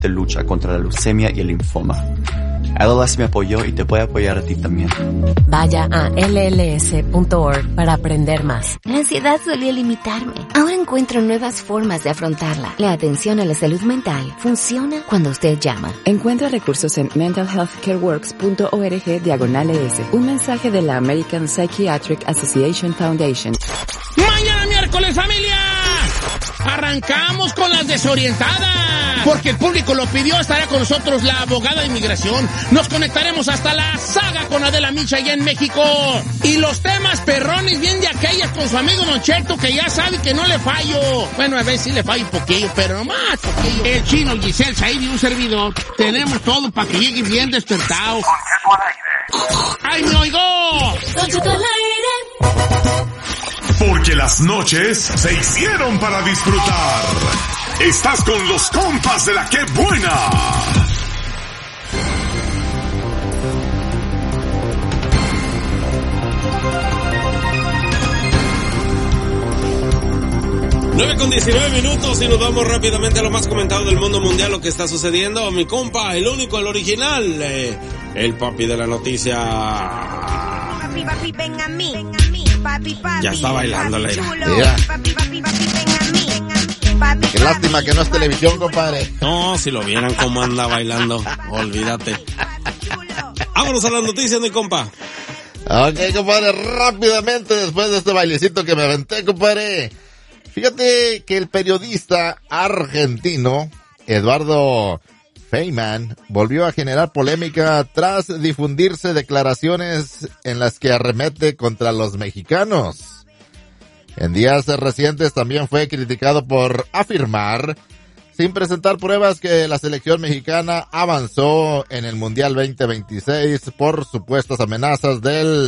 de lucha contra la leucemia y el linfoma. LLS me apoyó y te puede apoyar a ti también. Vaya a lls.org para aprender más. La ansiedad solía limitarme. Ahora encuentro nuevas formas de afrontarla. La atención a la salud mental funciona cuando usted llama. Encuentra recursos en mentalhealthcareworks.org/ES. Un mensaje de la American Psychiatric Association Foundation. ¡Mañana miércoles, familia! Arrancamos con las desorientadas. Porque el público lo pidió, estará con nosotros la abogada de inmigración. Nos conectaremos hasta la saga con Adela Micha allá en México. Y los temas perrones bien de aquellas con su amigo Don Cheto, que ya sabe que no le fallo. Bueno, a veces sí le fallo un poquillo, pero nomás poquillo. El Chino, Giselle, Said y un servidor. Tenemos todo para que llegue bien despertado. Don Cheto al aire. ¡Ay, me oigo! Don Cheto al aire. Porque las noches se hicieron para disfrutar. Estás con los compas de la Que Buena. Con 19 minutos y nos vamos rápidamente a lo más comentado del mundo mundial, lo que está sucediendo. Mi compa, el único, el original, el papi de la noticia. Papi, papi, ven a mí. Papi, papi, ya está bailando la ira. Papi, papi, papi, ven a mí. Papi, qué lástima que no es televisión, compadre. No, si lo vieran cómo anda bailando, olvídate. Vámonos a las noticias, mi compa. Ok, compadre, rápidamente después de este bailecito que me aventé, compadre. Fíjate que el periodista argentino Eduardo Feynman volvió a generar polémica tras difundirse declaraciones en las que arremete contra los mexicanos. En días recientes también fue criticado por afirmar, sin presentar pruebas, que la selección mexicana avanzó en el Mundial 2026 por supuestas amenazas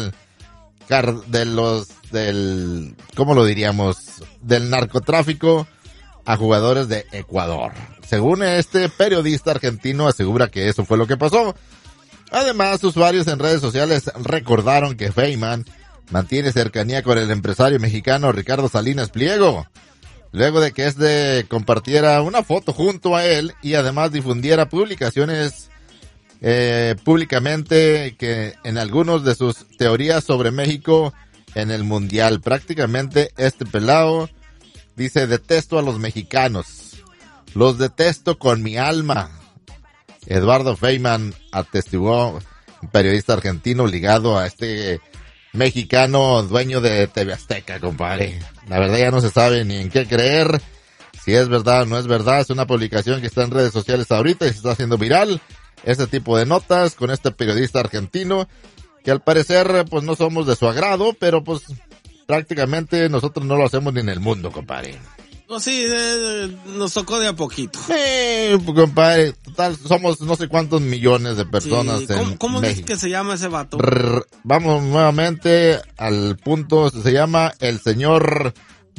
¿cómo lo diríamos? Del narcotráfico a jugadores de Ecuador. Según este periodista argentino, asegura que eso fue lo que pasó. Además, usuarios en redes sociales recordaron que Feynman mantiene cercanía con el empresario mexicano Ricardo Salinas Pliego, luego de que este compartiera una foto junto a él y además difundiera publicaciones públicamente que en algunos de sus teorías sobre México en el Mundial. Prácticamente este pelado dice: detesto a los mexicanos, los detesto con mi alma. Eduardo Feynman atestiguó, un periodista argentino ligado a este mexicano dueño de TV Azteca, compadre. La verdad ya no se sabe ni en qué creer, si es verdad o no es verdad. Es una publicación que está en redes sociales ahorita y se está haciendo viral. Este tipo de notas con este periodista argentino, que al parecer pues no somos de su agrado, pero pues prácticamente nosotros no lo hacemos ni en el mundo, compadre. Pues sí, nos tocó de a poquito. Compadre, total, somos no sé cuántos millones de personas sí. en ¿Cómo México. dice que se llama ese vato? Vamos nuevamente al punto. Se llama el señor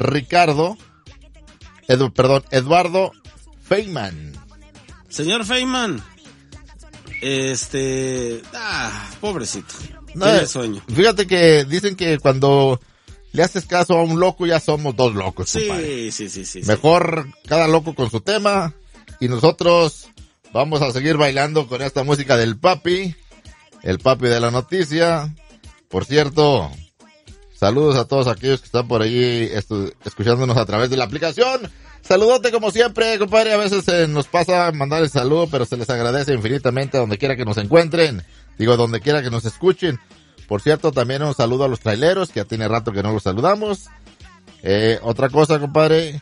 Eduardo Feynman. Señor Feynman. Pobrecito. Tiene sueño. Fíjate que dicen que cuando le haces caso a un loco ya somos dos locos, compadre. Sí. Mejor cada loco con su tema, y nosotros vamos a seguir bailando con esta música del papi, el papi de la noticia. Por cierto, saludos a todos aquellos que están por ahí escuchándonos a través de la aplicación. Saludote como siempre, compadre. A veces nos pasa mandar el saludo, pero se les agradece infinitamente donde quiera que nos encuentren. Digo, donde quiera que nos escuchen. Por cierto, también un saludo a los traileros, que ya tiene rato que no los saludamos. Otra cosa, compadre.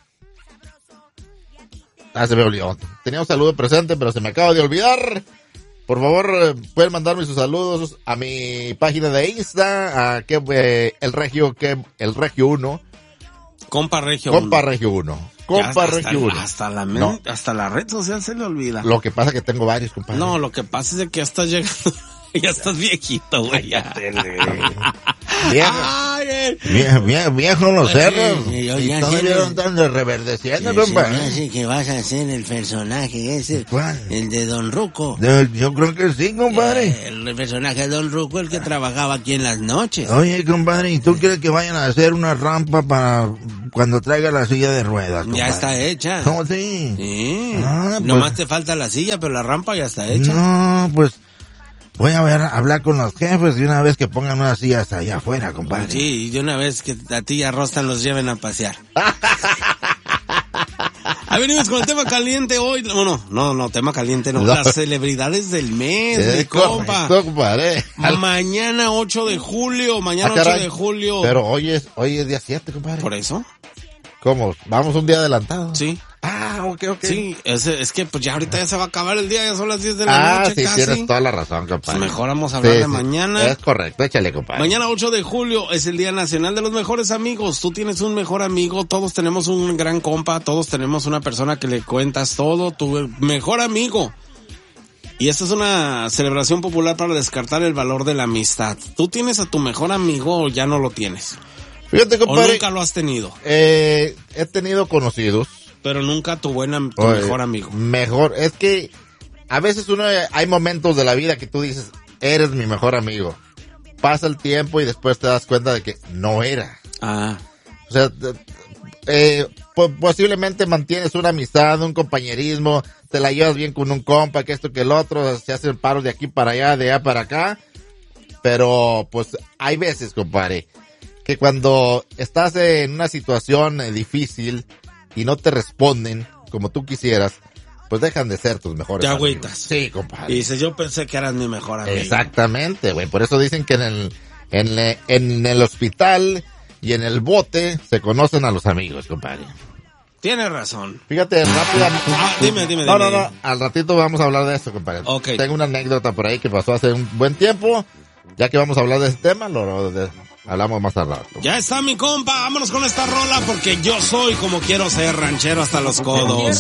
Se me olvidó. Tenía un saludo presente, pero se me acaba de olvidar. Por favor, pueden mandarme sus saludos a mi página de Insta, a el Regio 1. Compa Regio 1. Compa Regio 1. Hasta la red social se le olvida. Lo que pasa es que tengo varios, compadre. No, lo que pasa es que ya estás llegando. Ya estás viejito, güey. Viejo los cerros. Sí, Y todavía están reverdeciendo, compadre. Así que vas a hacer el personaje ese. ¿Cuál? El de Don Ruco. Yo creo que sí, compadre. El personaje de Don Ruco, el que trabajaba aquí en las noches. Oye, compadre, ¿y tú quieres que vayan a hacer una rampa para cuando traiga la silla de ruedas, compadre? Ya está hecha. ¿Cómo sí? Sí. Ah, pues. Nomás te falta la silla, pero la rampa ya está hecha. No, pues voy a hablar con los jefes y una vez que pongan unas sillas allá afuera, compadre. Sí, y de una vez que a ti y a Rostan los lleven a pasear. Ahí venimos con el tema caliente hoy. No, tema caliente no. Las celebridades del mes, mi compa. Compadre. Mañana 8 de julio, Pero hoy es día 7, compadre. ¿Por eso? ¿Cómo? ¿Vamos un día adelantado? Sí. Ah, ok. Sí, es que pues ya ahorita ya se va a acabar el día, ya son las 10 de la noche sí, casi. tienes toda la razón, compadre. Pues mejor vamos a hablar de mañana. Es correcto, échale, compadre. Mañana 8 de julio es el Día Nacional de los Mejores Amigos. Tú tienes un mejor amigo, todos tenemos un gran compa, todos tenemos una persona que le cuentas todo, tu mejor amigo. Y esta es una celebración popular para descartar el valor de la amistad. ¿Tú tienes a tu mejor amigo o ya no lo tienes? Fíjate, compadre. ¿O nunca lo has tenido? He tenido conocidos. Pero nunca tu mejor amigo. Mejor, es que a veces hay momentos de la vida que tú dices, eres mi mejor amigo. Pasa el tiempo y después te das cuenta de que no era. Ah. O sea, posiblemente mantienes una amistad, un compañerismo, te la llevas bien con un compa, que esto, que el otro, se hacen paros de aquí para allá, de allá para acá. Pero, pues, hay veces, compadre, que cuando estás en una situación difícil y no te responden como tú quisieras, pues dejan de ser tus mejores amigos. Te agüitas. Sí, compadre. Y dices, yo pensé que eras mi mejor amigo. Exactamente, güey. Por eso dicen que en el hospital y en el bote se conocen a los amigos, compadre. Tienes razón. Fíjate, rápidamente. Dime. No. Al ratito vamos a hablar de eso, compadre. Okay. Tengo una anécdota por ahí que pasó hace un buen tiempo. Ya que vamos a hablar de este tema, hablamos más al rato. Ya está, mi compa. Vámonos con esta rola porque yo soy como quiero ser, ranchero hasta los codos.